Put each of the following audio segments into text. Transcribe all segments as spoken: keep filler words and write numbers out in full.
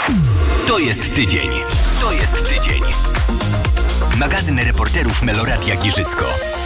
To jest tydzień. To jest tydzień. Magazyn reporterów Meloradia Giżycko.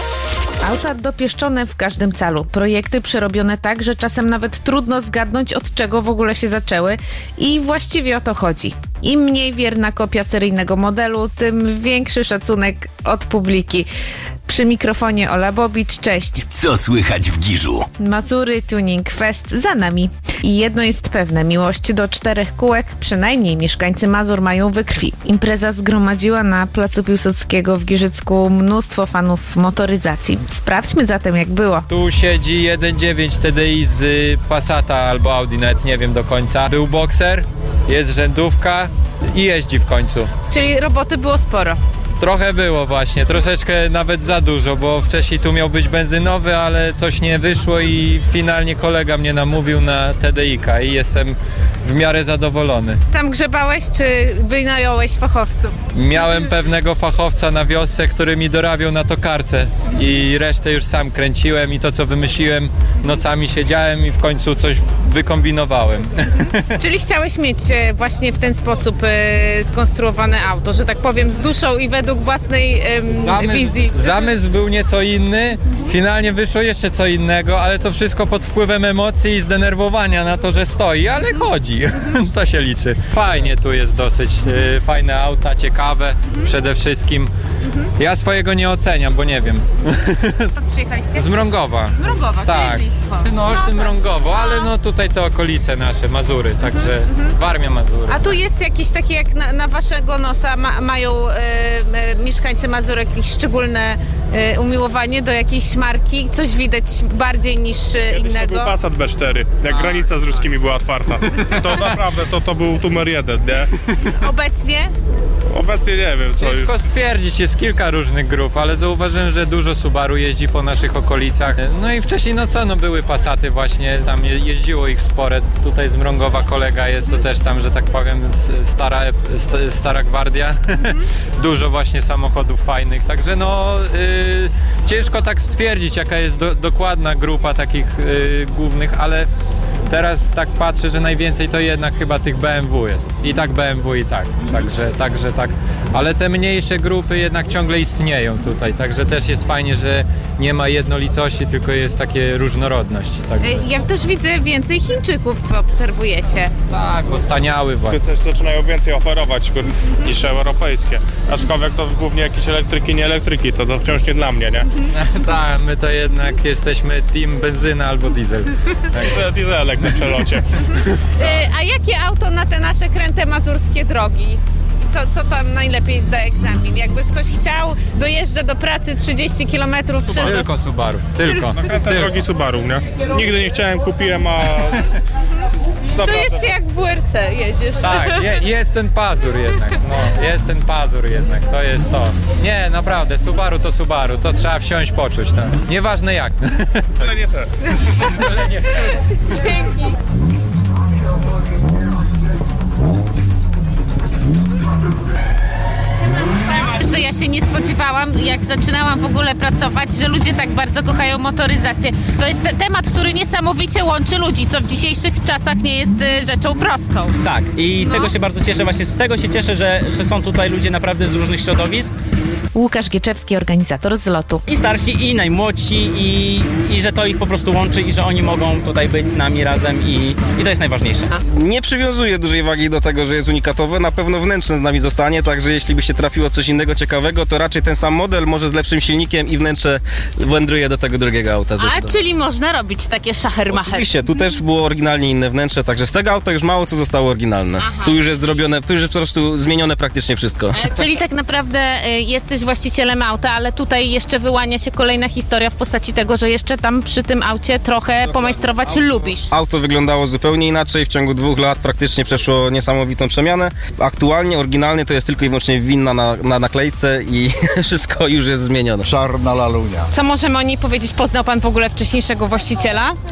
Auta dopieszczone w każdym calu. Projekty przerobione tak, że czasem nawet trudno zgadnąć, od czego w ogóle się zaczęły. I właściwie o to chodzi. Im mniej wierna kopia seryjnego modelu, tym większy szacunek od publiki. Przy mikrofonie Ola Bobicz, cześć. Co słychać w Giżu? Mazury Tuning Fest za nami. I jedno jest pewne, miłość do czterech kółek przynajmniej mieszkańcy Mazur mają we krwi. Impreza zgromadziła na Placu Piłsudskiego w Giżycku mnóstwo fanów motoryzacji. Sprawdźmy zatem, jak było. Tu siedzi jeden dziewięć T D I z Passata albo Audi, nawet nie wiem do końca. Był bokser, jest rzędówka i jeździ w końcu. Czyli roboty było sporo. Trochę było właśnie, troszeczkę nawet za dużo, bo wcześniej tu miał być benzynowy, ale coś nie wyszło i finalnie kolega mnie namówił na T D I-ka i jestem w miarę zadowolony. Sam grzebałeś, czy wynająłeś fachowców? Miałem pewnego fachowca na wiosce, który mi dorabiał na tokarce i resztę już sam kręciłem i to, co wymyśliłem, nocami siedziałem i w końcu coś wykombinowałem. Czyli chciałeś mieć właśnie w ten sposób e, skonstruowane auto, że tak powiem, z duszą i według własnej e, zamysł, wizji. Zamysł był nieco inny, finalnie wyszło jeszcze co innego, ale to wszystko pod wpływem emocji i zdenerwowania na to, że stoi, ale chodzi. To się liczy. Fajnie tu jest dosyć, e, fajne auta, ciekawe przede wszystkim. Ja swojego nie oceniam, bo nie wiem. Skąd przyjechaliście? Z Mrągowa. Z Mrągowa, tak. No, już tym Mrągowo, ale no tutaj to okolice nasze, Mazury, także Warmia, Mazury. A tu jest jakieś takie, jak na, na waszego nosa ma, mają e, e, mieszkańcy Mazur jakieś szczególne e, umiłowanie do jakiejś marki? Coś widać bardziej niż e, innego? To był Passat B cztery, jak A. granica z ruskimi była otwarta. To naprawdę, to, to był numer jeden, nie? Obecnie? Obecnie nie wiem, co już. Ciężko stwierdzić, jest kilka różnych grup, ale zauważyłem, że dużo Subaru jeździ po naszych okolicach. No i wcześniej, no co, no były Passaty właśnie, tam je, jeździło ich spore. Tutaj z Mrągowa kolega jest, to też tam, że tak powiem, stara, stara gwardia. Dużo właśnie samochodów fajnych, także no yy, ciężko tak stwierdzić, jaka jest do, dokładna grupa takich yy, głównych, ale teraz tak patrzę, że najwięcej to jednak chyba tych B M W jest. I tak B M W i tak. Także, także tak. Ale te mniejsze grupy jednak ciągle istnieją tutaj. Także też jest fajnie, że nie ma jednolicości, tylko jest takie różnorodność. Także. Ja też widzę więcej Chińczyków, co obserwujecie. Tak, bo staniały właśnie. Też zaczynają więcej oferować niż europejskie. Aczkolwiek to głównie jakieś elektryki, nie elektryki. To, to wciąż nie dla mnie, nie? Tak, my to jednak jesteśmy team benzyna albo diesel. Tak. Dieselek na przelocie. A jakie auto na te nasze kręte mazurskie drogi? Co, co tam najlepiej zda egzamin? Jakby ktoś chciał, dojeżdża do pracy trzydzieści kilometrów przez... Tylko Subaru, tylko. Na kręte tylko. Drogi Subaru, nie? Nigdy nie chciałem, kupiłem, a... Czujesz się jak w W R C jedziesz. Tak, je, jest ten pazur jednak, no, jest ten pazur jednak, to jest to. Nie, naprawdę, Subaru to Subaru, to trzeba wsiąść, poczuć, tak. Nieważne jak. Ale nie te. Ale nie te. Dzięki. Że ja się nie spodziewałam, jak zaczynałam w ogóle pracować, że ludzie tak bardzo kochają motoryzację. To jest te temat, który niesamowicie łączy ludzi, co w dzisiejszych czasach nie jest y, rzeczą prostą. Tak, i z No. tego się bardzo cieszę, właśnie z tego się cieszę, że, że są tutaj ludzie naprawdę z różnych środowisk. Łukasz Gieczewski, organizator zlotu. I starsi, i najmłodsi, i, i że to ich po prostu łączy i że oni mogą tutaj być z nami razem i, i to jest najważniejsze. Nie przywiązuję dużej wagi do tego, że jest unikatowe, na pewno wnętrzne z nami zostanie, także jeśli by się trafiło coś innego ciekawego, to raczej ten sam model, może z lepszym silnikiem i wnętrze wędruje do tego drugiego auta. A, czyli można robić takie szachermacher. Oczywiście, tu też było oryginalnie inne wnętrze, także z tego auta już mało co zostało oryginalne. Aha. Tu już jest zrobione, tu już jest po prostu zmienione praktycznie wszystko. E, czyli tak naprawdę y, jesteś właścicielem auta, ale tutaj jeszcze wyłania się kolejna historia w postaci tego, że jeszcze tam przy tym aucie trochę pomajstrować auto, lubisz. Auto wyglądało zupełnie inaczej, w ciągu dwóch lat praktycznie przeszło niesamowitą przemianę. Aktualnie oryginalny to jest tylko i wyłącznie winna na, na naklejce i wszystko już jest zmienione. Czarna lalunia. Co możemy o niej powiedzieć? Poznał pan w ogóle wcześniejszego właściciela?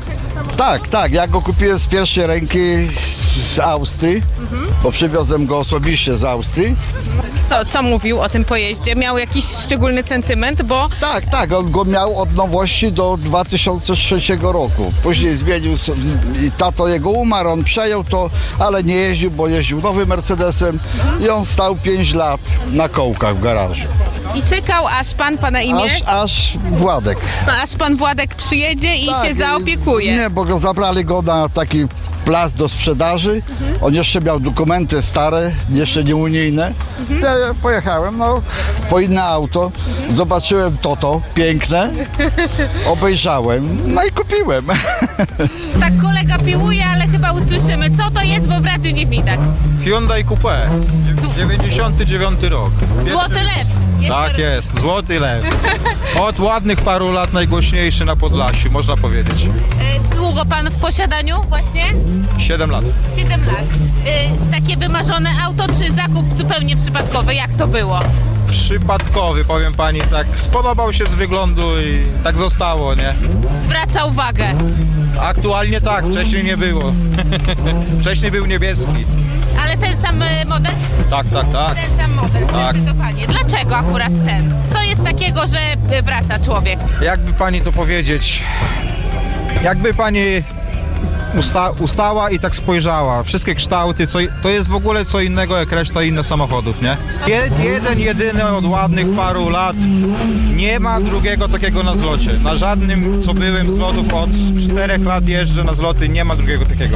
Tak, tak, ja go kupiłem z pierwszej ręki z Austrii, mhm. bo przywiozłem go osobiście z Austrii. Co, co mówił o tym pojeździe? Miał jakiś szczególny sentyment, bo... Tak, tak, on go miał od nowości do dwa tysiące trzeciego roku. Później zmienił, i tato jego umarł, on przejął to, ale nie jeździł, bo jeździł nowym Mercedesem i on stał pięć lat na kołkach w garażu. I czekał, aż pan, pana imię? Aż, aż Władek. Aż pan Władek przyjedzie i tak, się zaopiekuje. Nie, bo go zabrali go na taki plac do sprzedaży. Mhm. On jeszcze miał dokumenty stare, jeszcze nie unijne. Mhm. Ja pojechałem, no, po inne auto. Mhm. Zobaczyłem Toto, piękne. Obejrzałem, no i kupiłem. Tak kolega piłuje, ale chyba usłyszymy, co to jest, bo w radiu nie widać. Hyundai Coupé, dziewięćdziesiąty dziewiąty rok. Pierwszy... Złoty lew. Tak jest, złoty lew. Od ładnych paru lat najgłośniejszy na Podlasiu, można powiedzieć. Długo pan w posiadaniu właśnie? Siedem lat. Siedem lat. Y, takie wymarzone auto, czy zakup zupełnie przypadkowy? Jak to było? Przypadkowy, powiem pani, tak spodobał się z wyglądu i tak zostało, nie? Zwraca uwagę. Aktualnie tak, wcześniej nie było. Wcześniej był niebieski. Ale ten sam model? Tak, tak, tak. Ten sam model, tak. Zdecydowanie. Dlaczego akurat ten? Co jest takiego, że wraca człowiek? Jakby pani to powiedzieć? Jakby pani usta ustała i tak spojrzała, wszystkie kształty, co, to jest w ogóle co innego jak reszta innych samochodów, nie? Jed, jeden, jedyny od ładnych paru lat, nie ma drugiego takiego na zlocie. Na żadnym, co byłem z lotów, od czterech lat jeżdżę na zloty, nie ma drugiego takiego.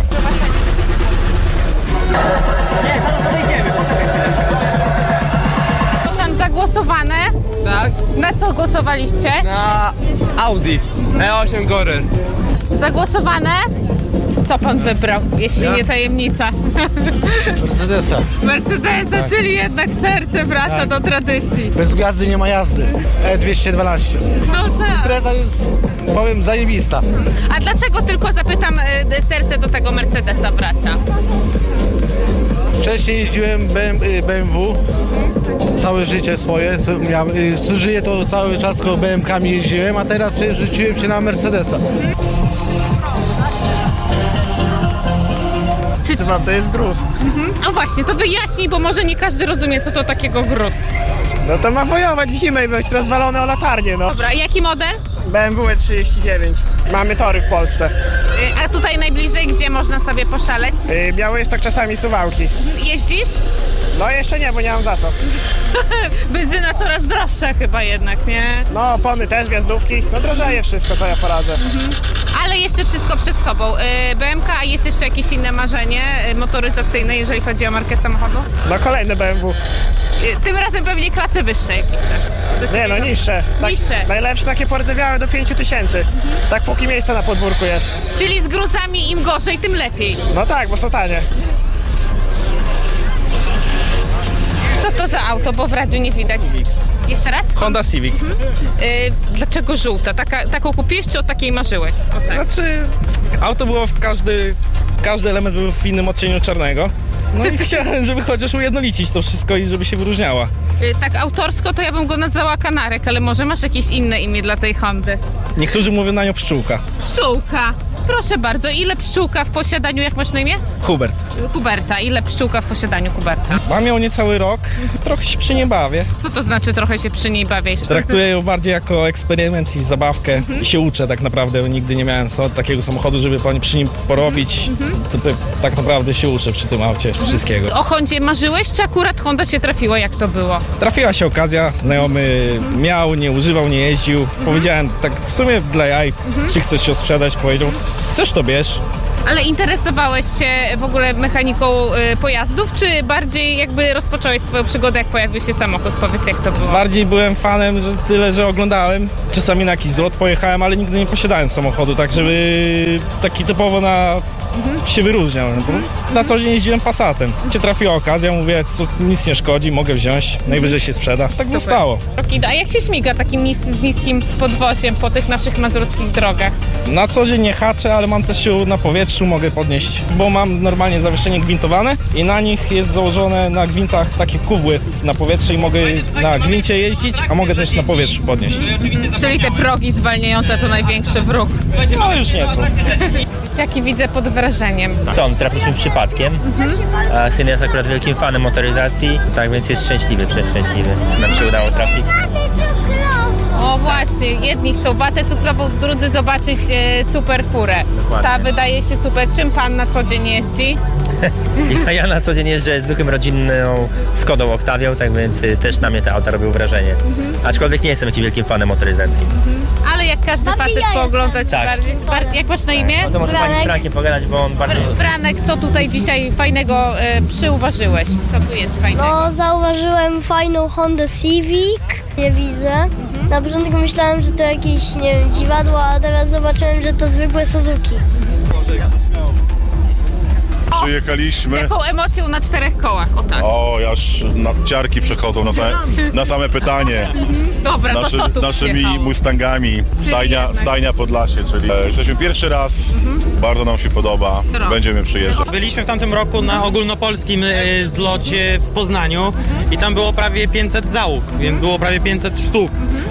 To tam zagłosowane? Tak. Na co głosowaliście? Na Audi E osiem Gorer. Zagłosowane? Co pan wybrał, jeśli ja? nie tajemnica? Mercedesa. Mercedesa, tak. Czyli jednak serce wraca tak. do tradycji. Bez gwiazdy nie ma jazdy. E dwieście dwanaście. No tak. Impreza jest, powiem, zajebista. A dlaczego tylko zapytam, serce do tego Mercedesa wraca? Wcześniej jeździłem B M W, całe życie swoje, co żyję to cały czas koło B M kami jeździłem, a teraz przerzuciłem się na Mercedesa. Czy Chyba to jest gruz. Mhm. A właśnie, to wyjaśnij, bo może nie każdy rozumie, co to takiego gruz. No to ma wojować w zimę i być rozwalone o latarnię, no. Dobra, jaki model? B M W E trzydzieści dziewięć. Mamy tory w Polsce. A tutaj najbliżej, gdzie można sobie poszaleć? Yy, Białystok, czasami Suwałki. Jeździsz? No jeszcze nie, bo nie mam za co. Benzyna coraz droższa chyba jednak, nie? No, opony też, gwiazdówki. No drożeje wszystko, co ja poradzę. Mhm. Ale jeszcze wszystko przed tobą. Yy, B M K, a jest jeszcze jakieś inne marzenie yy, motoryzacyjne, jeżeli chodzi o markę samochodu? No kolejne B M W. Yy, tym razem pewnie klasy wyższe jakieś tak. Nie no, niższe. Tak, niższe. Najlepsze takie pordzewiałe do pięciu tysięcy. Mhm. Tak póki miejsca na podwórku jest. Czyli z gruzami im gorzej, tym lepiej. No tak, bo są tanie. Co to za auto, bo w radiu nie widać. Jeszcze raz? Honda Civic. Mhm. Yy, dlaczego żółta? Taka, taką kupiłeś, czy o takiej marzyłeś? O, tak. Znaczy, auto było w każdy, każdy element był w innym odcieniu czarnego. No i chciałem, żeby chociaż ujednolicić to wszystko i żeby się wyróżniała. Yy, tak autorsko to ja bym go nazwała Kanarek, ale może masz jakieś inne imię dla tej Hondy? Niektórzy mówią na nią Pszczółka. Pszczółka. Proszę bardzo, ile pszczółka w posiadaniu, jak masz na imię? Hubert. Huberta. Ile pszczółka w posiadaniu Huberta? Mam ją niecały rok, trochę się przy niej bawię. Co to znaczy trochę się przy niej bawię? Traktuję ją bardziej jako eksperyment i zabawkę mhm. i się uczę tak naprawdę. Nigdy nie miałem takiego samochodu, żeby przy nim porobić. Mhm. To, to tak naprawdę się uczę przy tym aucie mhm. wszystkiego. O Hondzie marzyłeś, czy akurat Honda się trafiła? Jak to było? Trafiła się okazja, znajomy mhm. miał, nie używał, nie jeździł. Mhm. Powiedziałem tak w sumie dla jaj, mhm. czy chcesz się sprzedać? Powiedział, chcesz to bierz. Ale interesowałeś się w ogóle mechaniką y, pojazdów, czy bardziej jakby rozpocząłeś swoją przygodę, jak pojawił się samochód? Powiedz, jak to było. Bardziej byłem fanem, że tyle, że oglądałem. Czasami na jakiś zlot pojechałem, ale nigdy nie posiadałem samochodu, tak żeby taki typowo na mhm. się wyróżniał. Mhm. Na co dzień jeździłem Passatem. Cię trafiła okazja, mówię, co, nic nie szkodzi, mogę wziąć, najwyżej się sprzeda. Tak Super. zostało. A jak się śmiga takim nis z niskim podwoziem po tych naszych mazurskich drogach? Na co dzień nie haczę, ale mam też sił na powietrzu, mogę podnieść, bo mam normalnie zawieszenie gwintowane i na nich jest założone na gwintach takie kubły na powietrze i mogę na gwincie jeździć, a mogę też na powietrzu podnieść. Czyli te progi zwalniające to największy wróg. No już nie są. Dzieciaki widzę pod wrażeniem. To on trafiliśmy przypadkiem. Mhm. A syn jest akurat wielkim fanem motoryzacji, tak więc jest szczęśliwy, przeszczęśliwy. Nam się udało trafić. O właśnie, jedni chcą watę cukrową, drudzy zobaczyć e, super furę. Dokładnie. Ta wydaje się super. Czym pan na co dzień jeździ? Ja, ja na co dzień jeżdżę zwykłym rodzinną Skodą Octavią, tak więc y, też na mnie te auta robią wrażenie. Mhm. Aczkolwiek nie jestem jakimś wielkim fanem motoryzacji. Mhm. Ale jak każdy Papi, facet ja pooglądać tak. bardziej, bardziej... Jak masz na imię? No to może pani z Frankiem pogadać, bo on bardzo... Franek, co tutaj dzisiaj fajnego e, przyuważyłeś? Co tu jest fajnego? No, zauważyłem fajną Honda Civic, nie widzę. Mhm. Na początku myślałem, że to jakieś, nie wiem, dziwadło, a teraz zobaczyłem, że to zwykłe Suzuki. Przyjechaliśmy. Z jaką emocją na czterech kołach? O tak. O, aż na, ciarki przechodzą na same, na same pytanie. Dobra, Naszy, to co tu naszymi przyjechało? Mustangami. Stajnia, jednak. stajnia Podlasie, czyli e, jesteśmy pierwszy raz. Mhm. Bardzo nam się podoba. Którą? Będziemy przyjeżdżać. Byliśmy w tamtym roku na ogólnopolskim y, zlocie w Poznaniu i tam było prawie pięćset załóg, więc było prawie pięćset sztuk.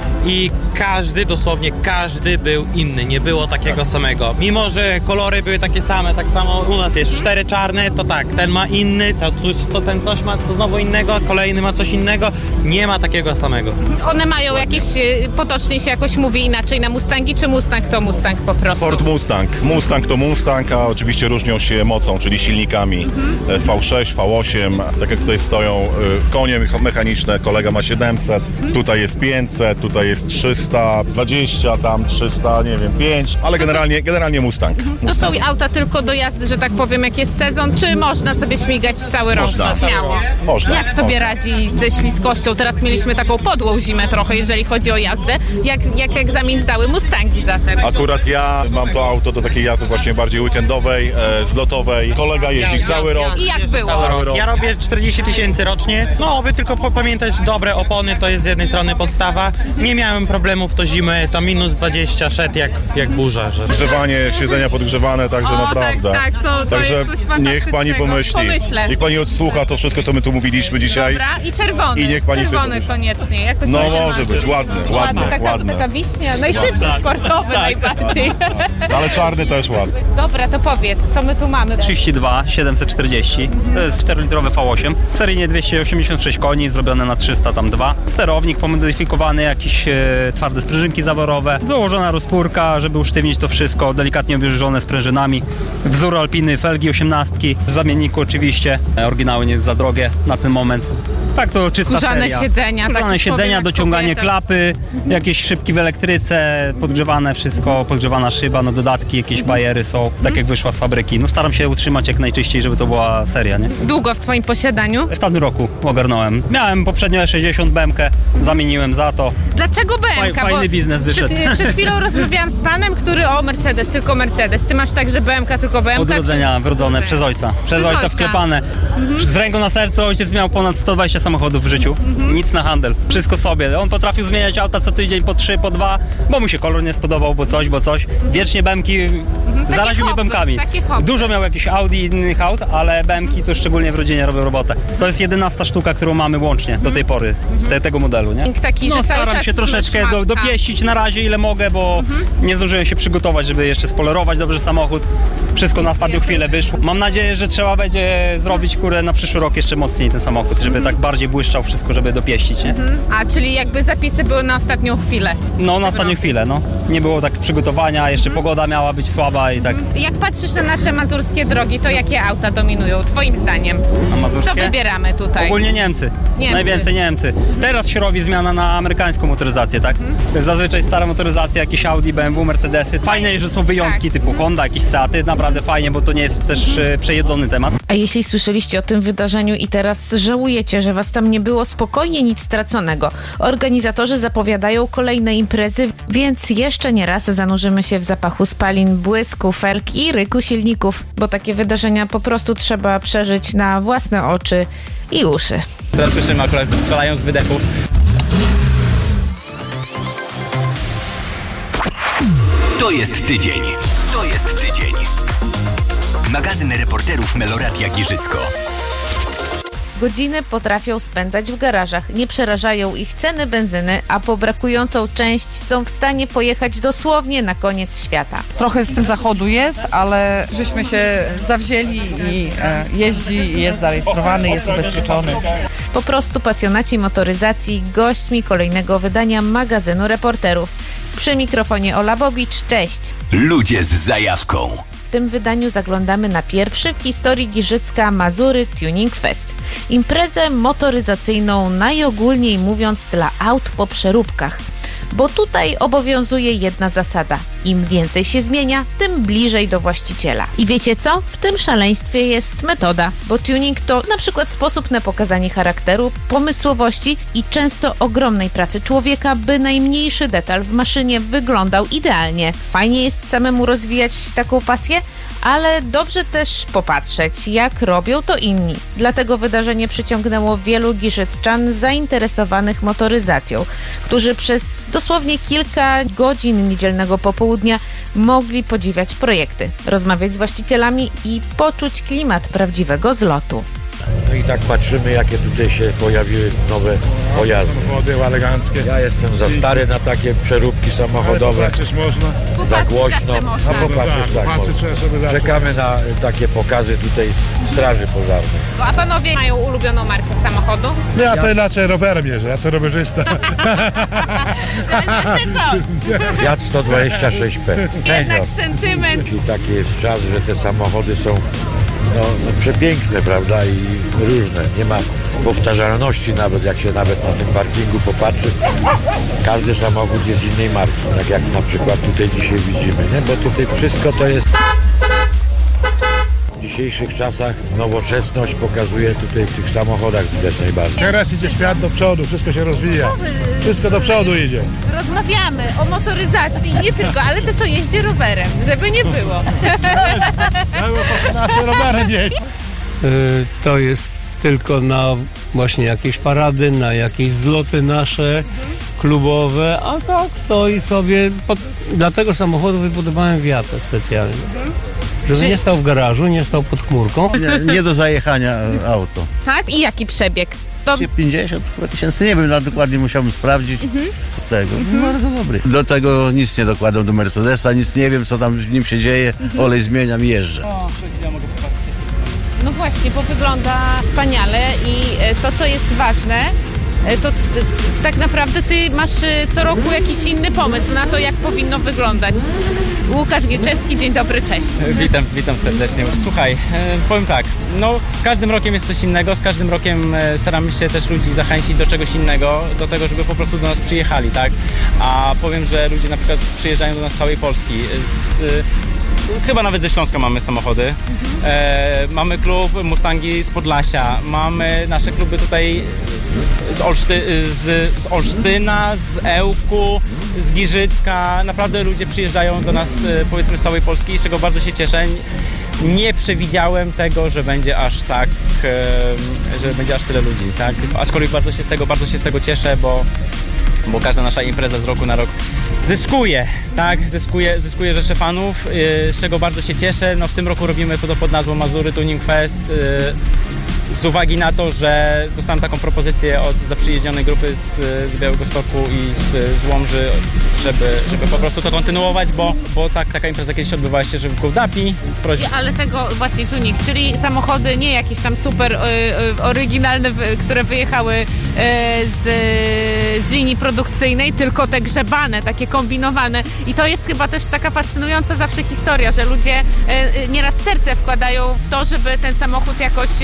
I każdy, dosłownie każdy był inny, nie było takiego samego. Mimo że kolory były takie same, tak samo u nas jest cztery czarne, to tak, ten ma inny, to, coś, to ten coś ma co znowu innego, kolejny ma coś innego, nie ma takiego samego. One mają jakieś, e, potocznie się jakoś mówi inaczej na Mustangi, czy Mustang to Mustang po prostu? Ford Mustang. Mustang to Mustang, a oczywiście różnią się mocą, czyli silnikami mhm. V sześć, V osiem. Tak jak tutaj stoją y, konie mechaniczne, kolega ma siedemset, mhm. tutaj jest pięćset, tutaj jest trzysta dwadzieścia, tam trzysta, nie wiem, pięć, ale generalnie, generalnie Mustang. To są auta tylko do jazdy, że tak powiem, jak jest sezon, czy można sobie śmigać cały rok? Można. Śmiało. Można. Jak sobie radzi ze śliskością? Teraz mieliśmy taką podłą zimę trochę, jeżeli chodzi o jazdę. Jak, jak egzamin zdały Mustangi zatem? Akurat ja mam to auto do takiej jazdy właśnie bardziej weekendowej, e, zlotowej. Kolega jeździ Ja- cały ja- rok. I jak było? Cały rok. Ja robię czterdzieści tysięcy rocznie, no by tylko pamiętać, dobre opony to jest z jednej strony podstawa. Nie miałem problemów to zimę, to minus dwadzieścia szedł jak, jak burza. Że... Grzewanie, siedzenia podgrzewane, także O, naprawdę. tak, tak, to- to także jest coś niech fantastycznego. pani pomyśli. Pomyślę. Niech pani odsłucha to wszystko, co my tu mówiliśmy dzisiaj. Dobra, i czerwony. I niech pani sobie czerwony pomyśli. koniecznie. Jakoś No tak się może ma. być, ładny, ładny, Ładny, taka, ładny. taka wiśnia, najszybszy Tak. sportowy najbardziej. Ale czarny też ładny. Dobra, to powiedz, co my tu mamy? trzydzieści dwa siedemset czterdzieści, to jest czterolitrowy V osiem, seryjnie dwieście osiemdziesiąt sześć koni, zrobione na trzysta tam dwa. Sterownik pomodyfikowany, jakieś e, twarde sprężynki zaworowe, założona rozpórka, żeby usztywnić to wszystko, delikatnie obieżone sprężynami, wzór alpiny, felgi osiemnastki, w zamienniku oczywiście, e, oryginały nie jest za drogie na ten moment. Tak, to czysta Skórzane seria. siedzenia, Skórzane takie siedzenia, powiem, jak dociąganie kobieta. klapy, jakieś szybki w elektryce, podgrzewane wszystko, podgrzewana szyba, no dodatki, jakieś bajery są, tak jak wyszła z fabryki. No staram się utrzymać jak najczyściej, żeby to była seria, nie? Długo w twoim posiadaniu? W tamtym roku ogarnąłem. Miałem poprzednio E sześćdziesiąt B M K, zamieniłem za to. Dlaczego B M K? Faj- fajny Bo biznes wyszedł. Przed, przed chwilą rozmawiałam z panem, który o Mercedes, tylko Mercedes. Ty masz także B M K, tylko B M K? Od urodzenia wrodzone przez ojca. Przez, Przez ojca ojca. wklepane. Mhm. Z ręką na sercu ojciec miał ponad sto dwadzieścia samochodów w życiu. Nic na handel. Wszystko sobie. On potrafił zmieniać auta co tydzień po trzy, po dwa, bo mu się kolor nie spodobał, bo coś, bo coś. Wiecznie B M Ki Takie zaraził mnie hobby, B M Kami. takie hobby. Dużo miał jakichś Audi i innych aut, ale B M Ki to szczególnie w rodzinie robią robotę. To jest jedenasta sztuka, którą mamy łącznie do tej pory, te, tego modelu, nie? Taki, No, że cały staram czas się troszeczkę do, szmatka. dopieścić na razie ile mogę, bo nie zdążyłem się przygotować, żeby jeszcze spolerować dobrze samochód. Wszystko na ostatnią chwilę wyszło. Mam nadzieję, że trzeba będzie zrobić kurę na przyszły rok jeszcze mocniej ten samochód, żeby tak bardziej błyszczał wszystko, żeby dopieścić, nie? Mhm. A, czyli jakby zapisy były na ostatnią chwilę. No na ostatnią chwilę, no. Nie było tak przygotowania, jeszcze pogoda miała być słaba i tak. Jak patrzysz na nasze mazurskie drogi, to jakie auta dominują, twoim zdaniem? A mazurskie? Co wybieramy tutaj? Ogólnie Niemcy. Niemcy. Najwięcej Niemcy. Teraz się robi zmiana na amerykańską motoryzację, tak? To jest zazwyczaj stara motoryzacja, jakieś Audi, B M W, Mercedesy. Fajne, że są wyjątki typu Honda, jakieś Seaty, naprawdę fajnie, bo to nie jest też e, przejedzony temat. A jeśli słyszeliście o tym wydarzeniu i teraz żałujecie, że was tam nie było, spokojnie, nic straconego. Organizatorzy zapowiadają kolejne imprezy, więc jeszcze nie raz zanurzymy się w zapachu spalin, błysku, felg i ryku silników, bo takie wydarzenia po prostu trzeba przeżyć na własne oczy i uszy. Teraz słyszymy, akurat strzelają z wydechów. To jest tydzień. To jest tydzień. Magazyn reporterów Meloradia Giżycko. Godziny potrafią spędzać w garażach. Nie przerażają ich ceny benzyny, a po brakującą część są w stanie pojechać dosłownie na koniec świata. Trochę z tym zachodu jest, ale żeśmy się zawzięli i e, jeździ, i jest zarejestrowany, jest ubezpieczony. Po prostu pasjonaci motoryzacji, gośćmi kolejnego wydania magazynu reporterów. Przy mikrofonie Ola Bobicz, cześć. Ludzie z zajawką. W tym wydaniu zaglądamy na pierwszy w historii Giżycka Mazury Tuning Fest. Imprezę motoryzacyjną, najogólniej mówiąc, dla aut po przeróbkach. Bo tutaj obowiązuje jedna zasada. Im więcej się zmienia, tym bliżej do właściciela. I wiecie co? W tym szaleństwie jest metoda, bo tuning to na przykład sposób na pokazanie charakteru, pomysłowości i często ogromnej pracy człowieka, by najmniejszy detal w maszynie wyglądał idealnie. Fajnie jest samemu rozwijać taką pasję, ale dobrze też popatrzeć, jak robią to inni. Dlatego wydarzenie przyciągnęło wielu giżycczan zainteresowanych motoryzacją, którzy przez dosłownie kilka godzin niedzielnego popołudnia mogli podziwiać projekty, rozmawiać z właścicielami i poczuć klimat prawdziwego zlotu. No i tak patrzymy, jakie tutaj się pojawiły nowe pojazdy. Samochody eleganckie. Ja jestem za stary na takie przeróbki samochodowe. Popatrzeć można. Za głośno. można. No popatrzeć tak Popatrzeć trzeba sobie można. zawsze. Czekamy na takie pokazy tutaj Straży Pożarnej. A panowie mają ulubioną markę samochodu? No ja to inaczej rowerem jeżdżę, ja to rowerzysta. Fiat sto dwadzieścia sześć P. Jednak sentyment. Czyli taki jest czas, że te samochody są no, no przepiękne, prawda, i różne. Nie ma powtarzalności nawet, jak się nawet na tym parkingu popatrzy. Każdy samochód jest innej marki, tak jak na przykład tutaj dzisiaj widzimy, nie? Bo tutaj wszystko to jest... W dzisiejszych czasach nowoczesność pokazuje tutaj w tych samochodach widać najbardziej. Teraz idzie świat do przodu, wszystko się rozwija. Wszystko do przodu idzie. Rozmawiamy o motoryzacji, nie tylko, ale też o jeździe rowerem, żeby nie było. Nasze rowerem jeździ. To jest tylko na właśnie jakieś parady, na jakieś zloty nasze klubowe, a tak stoi sobie. Pod... Dla tego samochodu wypodobałem Viatę specjalnie. Żeby Czy... nie stał w garażu, nie stał pod chmurką. Nie, nie do zajechania auto. Tak? I jaki przebieg? To... pięćdziesiąt tysięcy, nie wiem, no, dokładnie musiałbym sprawdzić mhm. z tego. Mhm. No, bardzo dobry. Do tego nic nie dokładam do Mercedesa, nic nie wiem, co tam w nim się dzieje. Mhm. Olej zmieniam i jeżdżę. O, no właśnie, bo wygląda wspaniale i to, co jest ważne, to tak naprawdę ty masz co roku jakiś inny pomysł na to, jak powinno wyglądać. Łukasz Gieczewski, dzień dobry, cześć. Witam, witam serdecznie. Słuchaj, e, powiem tak, no z każdym rokiem jest coś innego, z każdym rokiem e, staramy się też ludzi zachęcić do czegoś innego, do tego, żeby po prostu do nas przyjechali, tak? A powiem, że ludzie na przykład przyjeżdżają do nas z całej Polski, z, e, chyba nawet ze Śląska mamy samochody, e, mamy klub Mustangi z Podlasia, mamy nasze kluby tutaj z, Olszty, z, z Olsztyna, z Ełku, z Giżycka. Naprawdę ludzie przyjeżdżają do nas, powiedzmy, z całej Polski, z czego bardzo się cieszę. Nie przewidziałem tego, że będzie aż tak, że będzie aż tyle ludzi, tak? Aczkolwiek bardzo się z tego, bardzo się z tego cieszę, bo bo każda nasza impreza z roku na rok zyskuje, tak? Zyskuje, zyskuje rzesze fanów, z czego bardzo się cieszę. No w tym roku robimy to pod nazwą Mazury Tuning Fest. Z uwagi na to, że dostałem taką propozycję od zaprzyjaźnionej grupy z, z Białegostoku i z, z Łomży, żeby, żeby po prostu to kontynuować, bo, bo tak, taka impreza kiedyś odbywała się, żeby w Dapi. Prośba. Ale tego właśnie tuning, czyli samochody nie jakieś tam super y, y, oryginalne, y, które wyjechały y, z, z linii produkcyjnej, tylko te grzebane, takie kombinowane. I to jest chyba też taka fascynująca zawsze historia, że ludzie y, y, nieraz serce wkładają w to, żeby ten samochód jakoś y,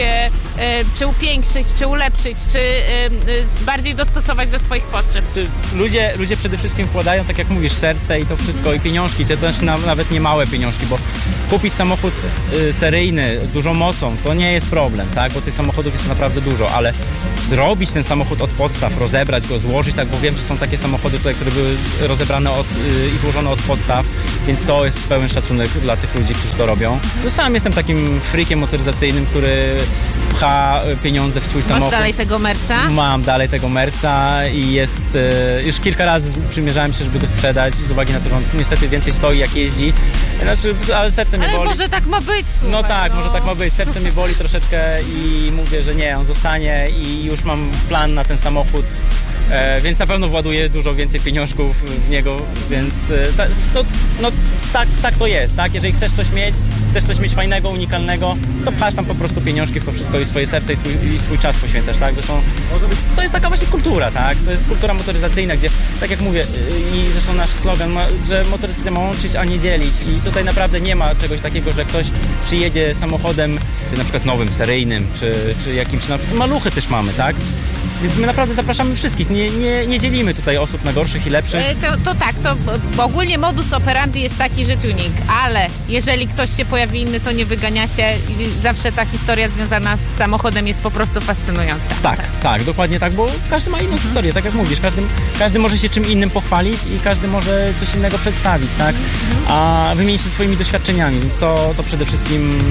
czy upiększyć, czy ulepszyć, czy bardziej dostosować do swoich potrzeb? Ludzie, ludzie przede wszystkim wkładają, tak jak mówisz, serce i to wszystko, i pieniążki, to też na, nawet nie małe pieniążki, bo kupić samochód y, seryjny z dużą mocą to nie jest problem, tak, bo tych samochodów jest naprawdę dużo, ale zrobić ten samochód od podstaw, rozebrać go, złożyć, tak, bo wiem, że są takie samochody tutaj, które były rozebrane od, y, i złożone od podstaw, więc to jest pełen szacunek dla tych ludzi, którzy to robią. No, sam jestem takim freakiem motoryzacyjnym, który pcha pieniądze w swój Masz samochód. dalej tego Merca? Mam dalej tego Merca i jest, y, już kilka razy przymierzałem się, żeby go sprzedać z uwagi na to, że on niestety więcej stoi jak jeździ, znaczy, ale serce mnie Ale boli. może tak ma być, słuchaj, No tak, no. może tak ma być, serce mnie boli troszeczkę i mówię, że nie, on zostanie i już mam plan na ten samochód. E, więc na pewno właduję dużo więcej pieniążków w niego, więc e, ta, no, no tak, tak to jest, tak? Jeżeli chcesz coś mieć, chcesz coś mieć fajnego, unikalnego, to pchasz tam po prostu pieniążki w to wszystko i swoje serce i swój, i swój czas poświęcasz, tak? Zresztą to jest taka właśnie kultura, tak? To jest kultura motoryzacyjna, gdzie, tak jak mówię, i zresztą nasz slogan, ma, że motoryzacja ma łączyć, a nie dzielić i tutaj naprawdę nie ma czegoś takiego, że ktoś przyjedzie samochodem na przykład nowym, seryjnym, czy, czy jakimś, na przykład maluchy też mamy, tak? Więc my naprawdę zapraszamy wszystkich, nie, nie, nie dzielimy tutaj osób na gorszych i lepszych. E, to, to tak, to bo ogólnie modus operandi jest taki, że tuning, ale jeżeli ktoś się pojawi inny, to nie wyganiacie i zawsze ta historia związana z samochodem jest po prostu fascynująca. Tak, tak, dokładnie tak, bo każdy ma inną historię, tak jak mówisz, każdy, każdy może się czym innym pochwalić i każdy może coś innego przedstawić, tak, a wymienić się swoimi doświadczeniami, więc to, to przede wszystkim...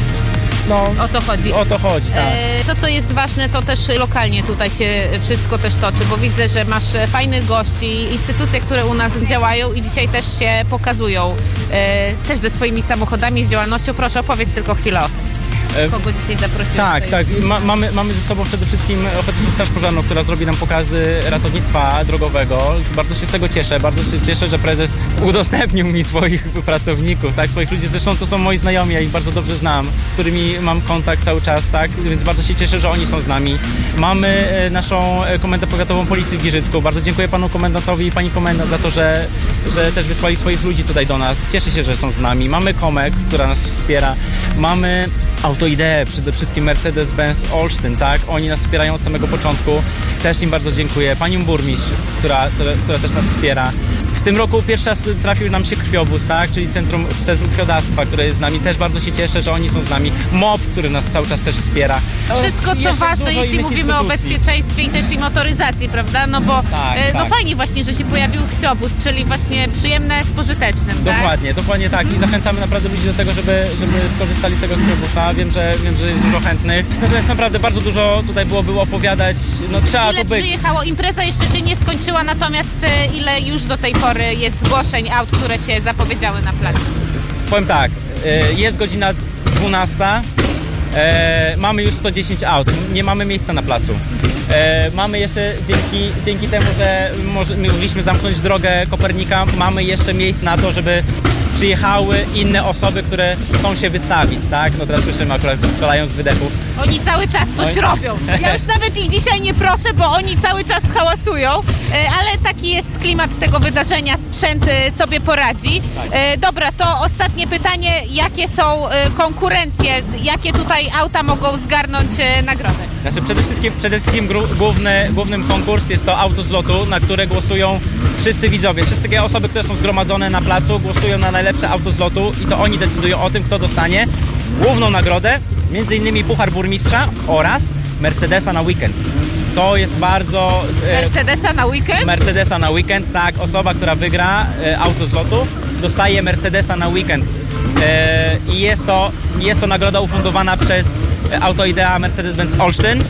No, o to chodzi. O to chodzi, tak. E, to, co jest ważne, to też lokalnie tutaj się wszystko też toczy, bo widzę, że masz fajnych gości, instytucje, które u nas działają i dzisiaj też się pokazują, e, też ze swoimi samochodami, z działalnością. Proszę, opowiedz tylko chwilę o tym. Kogo dzisiaj zaprosiłeś? Tak, tak. Ma, mamy, mamy ze sobą przede wszystkim Ochotniczą Straż Pożarną, która zrobi nam pokazy ratownictwa drogowego. Bardzo się z tego cieszę. Bardzo się cieszę, że prezes udostępnił mi swoich pracowników, tak, swoich ludzi. Zresztą to są moi znajomi, ja ich bardzo dobrze znam, z którymi mam kontakt cały czas, tak, więc bardzo się cieszę, że oni są z nami. Mamy naszą Komendę Powiatową Policji w Giżycku. Bardzo dziękuję panu komendantowi i pani komendant za to, że, że też wysłali swoich ludzi tutaj do nas. Cieszę się, że są z nami. Mamy Komek, która nas wspiera. Mamy Autoideę, przede wszystkim Mercedes-Benz Olsztyn, tak? Oni nas wspierają od samego początku. Też im bardzo dziękuję. Panią burmistrz, która, która, która też nas wspiera. W tym roku pierwszy raz trafił nam się krwiobóz, tak? Czyli Centrum, Centrum Krwiodawstwa, które jest z nami. Też bardzo się cieszę, że oni są z nami. M O P, który nas cały czas też wspiera. Wszystko, co ważne, jeśli mówimy o bezpieczeństwie i też i motoryzacji, prawda? No bo tak, e, no tak. fajnie właśnie, że się pojawił krwiobóz, czyli właśnie przyjemne z pożytecznym, tak? Dokładnie, dokładnie tak. I zachęcamy naprawdę ludzi do tego, żeby, żeby skorzystali z tego krwiobusa. Wiem, że, wiem, że jest dużo chętnych. Natomiast naprawdę bardzo dużo tutaj byłoby opowiadać. No trzeba Ile tu być. przyjechało? Impreza jeszcze się nie skończyła, natomiast e, ile już do tej pory jest zgłoszeń aut, które się zapowiedziały na placu? Powiem tak, jest godzina dwunasta, mamy już sto dziesięć aut, nie mamy miejsca na placu. Mamy jeszcze, dzięki, dzięki temu, że mogliśmy zamknąć drogę Kopernika, mamy jeszcze miejsce na to, żeby przyjechały inne osoby, które chcą się wystawić, tak? No teraz słyszymy, akurat strzelają z wydechów. Oni cały czas coś Oj. robią. Ja już nawet ich dzisiaj nie proszę, bo oni cały czas hałasują, ale taki jest klimat tego wydarzenia, sprzęt sobie poradzi. Dobra, to ostatnie pytanie, jakie są konkurencje, jakie tutaj auta mogą zgarnąć nagrody? Znaczy przede wszystkim, przede wszystkim gru, główny, głównym konkurs jest to auto z lotu, na które głosują wszyscy widzowie. Wszystkie osoby, które są zgromadzone na placu, głosują na najlepsze auto z lotu i to oni decydują o tym, kto dostanie główną nagrodę, między innymi Puchar Burmistrza oraz Mercedesa na weekend. To jest bardzo... Mercedesa na weekend? Mercedesa na weekend, tak. Osoba, która wygra e, auto z lotu, dostaje Mercedesa na weekend. E, I jest to, jest to nagroda ufundowana przez Autoidea Mercedes-Benz Olsztyn.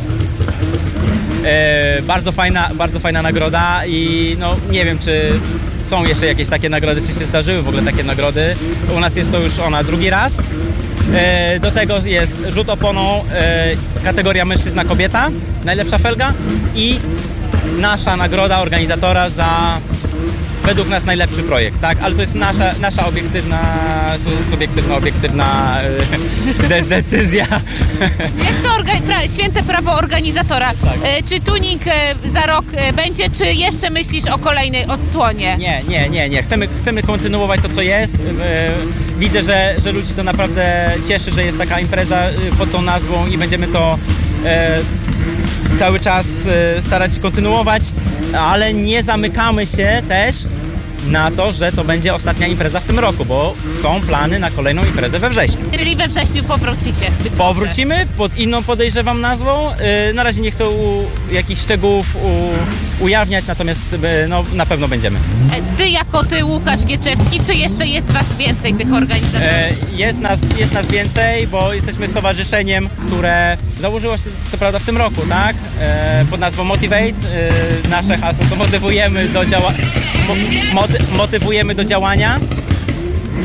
E, bardzo fajna, bardzo fajna nagroda i no nie wiem, czy są jeszcze jakieś takie nagrody, czy się zdarzyły w ogóle takie nagrody. U nas jest to już ona drugi raz. E, do tego jest rzut oponą, e, kategoria mężczyzna-kobieta, najlepsza felga i nasza nagroda organizatora za według nas najlepszy projekt, tak? Ale to jest nasza, nasza obiektywna, subiektywna, obiektywna de decyzja. Jak to orga pra święte prawo organizatora? Tak. E, czy tuning e, za rok e, będzie, czy jeszcze myślisz o kolejnej odsłonie? Nie, nie, nie, nie. Chcemy, chcemy kontynuować to, co jest. E, widzę, że, że ludzi to naprawdę cieszy, że jest taka impreza pod tą nazwą i będziemy to e, cały czas e, starać się kontynuować, ale nie zamykamy się też na to, że to będzie ostatnia impreza w tym roku, bo są plany na kolejną imprezę we wrześniu. Czyli we wrześniu powrócicie? Być Powrócimy może. pod inną, podejrzewam, nazwą. Yy, na razie nie chcę u, jakichś szczegółów u, ujawniać, natomiast yy, no, na pewno będziemy. Ty jako ty, Łukasz Gieczewski, czy jeszcze jest was więcej tych organizatorów? Yy, jest, nas, jest nas więcej, bo jesteśmy stowarzyszeniem, które założyło się co prawda w tym roku, tak? Yy, pod nazwą Motivate. Yy, nasze hasło to motywujemy do działania. Motywujemy do działania